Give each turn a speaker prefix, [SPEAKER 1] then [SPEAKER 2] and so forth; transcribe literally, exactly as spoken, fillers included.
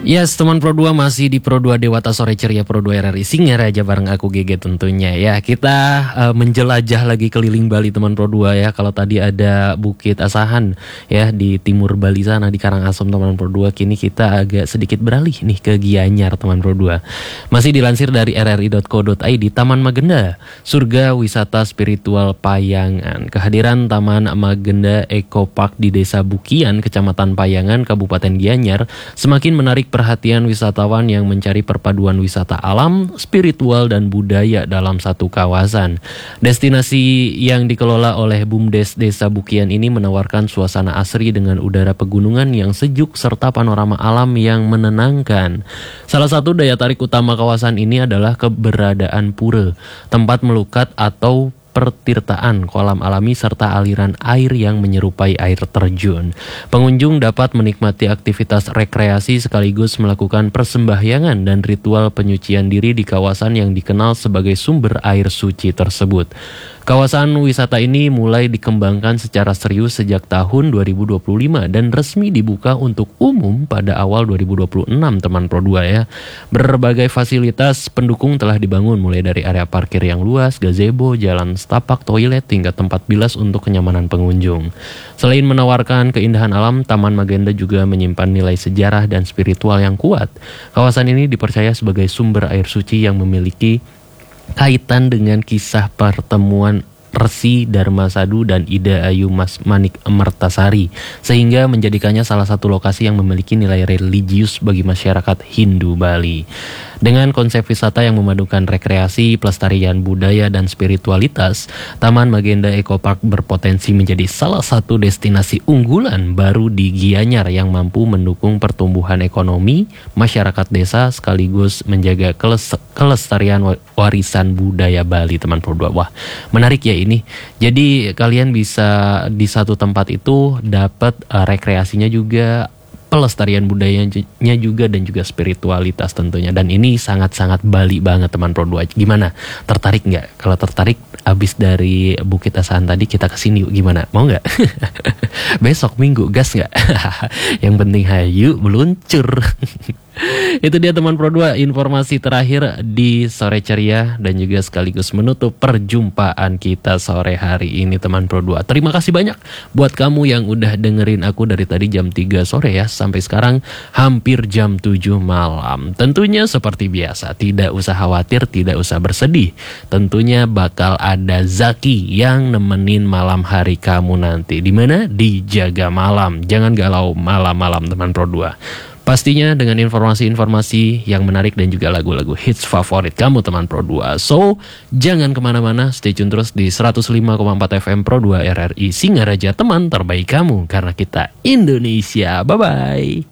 [SPEAKER 1] Yes, teman Pro dua masih di Pro dua Dewata Sore Ceria Pro dua R R I Singaraja bareng aku G G tentunya ya. Kita uh, menjelajah lagi keliling Bali teman Pro dua ya. Kalau tadi ada Bukit Asahan ya di timur Bali sana di Karangasem teman Pro dua, kini kita agak sedikit beralih nih ke Gianyar teman Pro dua. Masih dilansir dari r r i dot co dot i d, Taman Magenda, surga wisata spiritual Payangan. Kehadiran Taman Magenda Eco Park di Desa Bukian, Kecamatan Payangan, Kabupaten Gianyar semakin menarik perhatian wisatawan yang mencari perpaduan wisata alam, spiritual, dan budaya dalam satu kawasan. Destinasi yang dikelola oleh BUMDes Desa Bukian ini menawarkan suasana asri dengan udara pegunungan yang sejuk serta panorama alam yang menenangkan. Salah satu daya tarik utama kawasan ini adalah keberadaan pura, tempat melukat atau pertirtaan, kolam alami, serta aliran air yang menyerupai air terjun. Pengunjung dapat menikmati aktivitas rekreasi sekaligus melakukan persembahyangan dan ritual penyucian diri di kawasan yang dikenal sebagai sumber air suci tersebut. Kawasan wisata ini mulai dikembangkan secara serius sejak tahun dua ribu dua puluh lima dan resmi dibuka untuk umum pada awal dua ribu dua puluh enam teman Pro dua ya. Berbagai fasilitas pendukung telah dibangun mulai dari area parkir yang luas, gazebo, jalan setapak, toilet, hingga tempat bilas untuk kenyamanan pengunjung. Selain menawarkan keindahan alam, Taman Magenda juga menyimpan nilai sejarah dan spiritual yang kuat. Kawasan ini dipercaya sebagai sumber air suci yang memiliki kaitan dengan kisah pertemuan Resi Dharmasadu dan Ida Ayu Mas Manik Mertasari, sehingga menjadikannya salah satu lokasi yang memiliki nilai religius bagi masyarakat Hindu Bali. Dengan konsep wisata yang memadukan rekreasi, pelestarian budaya, dan spiritualitas, Taman Magenda Eco Park berpotensi menjadi salah satu destinasi unggulan baru di Gianyar yang mampu mendukung pertumbuhan ekonomi masyarakat desa sekaligus menjaga keles- kelestarian warisan budaya Bali teman Pro dua. Wah, menarik ya ini. Jadi kalian bisa di satu tempat itu dapat uh, rekreasinya juga, pelestarian budayanya juga, dan juga spiritualitas tentunya. Dan ini sangat-sangat Bali banget teman Pro dua. Gimana? Tertarik nggak? Kalau tertarik, abis dari Bukit Asahan tadi kita kesini yuk. Gimana? Mau nggak? Besok Minggu gas nggak? Yang penting hayu meluncur. Itu dia teman Pro dua, informasi terakhir di Sore Ceria dan juga sekaligus menutup perjumpaan kita sore hari ini teman Pro dua. Terima kasih banyak buat kamu yang udah dengerin aku dari tadi jam tiga sore ya sampai sekarang hampir jam tujuh malam. Tentunya seperti biasa, tidak usah khawatir, tidak usah bersedih. Tentunya bakal ada Zaki yang nemenin malam hari kamu nanti. Di mana? Di Jaga Malam. Jangan galau malam-malam teman Pro dua. Pastinya dengan informasi-informasi yang menarik dan juga lagu-lagu hits favorit kamu teman Pro dua. So, jangan kemana-mana, stay tune terus di seratus lima koma empat F M Pro dua R R I Singaraja, teman terbaik kamu. Karena kita Indonesia. Bye-bye.